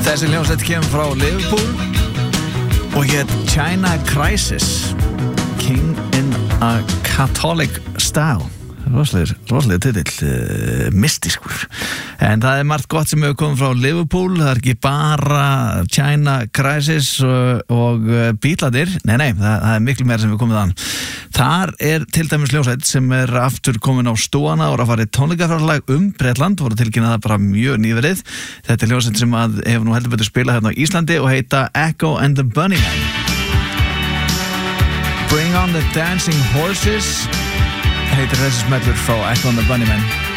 Þessi hljómsveit kemur frá Liverpool og hét China Crisis, King in a Catholic Style. Roslega titill, mystískur. En það margt gott sem hefur komið frá Liverpool. Það ekki bara China Crisis og Bítladir. Nei, það miklu meira sem hefur komið þann. Þar til dæmis hljómsveit sem aftur komin á stóana og að fara í tónleikaferðalag Bretland, voru tilkynnað það bara mjög nýverið. Þetta hljómsveit sem hefur nú heldur betur spilað hérna á Íslandi og heita Echo and the Bunnymen. Bring on the Dancing Horses heitir þessi smellur frá Echo and the Bunnymen.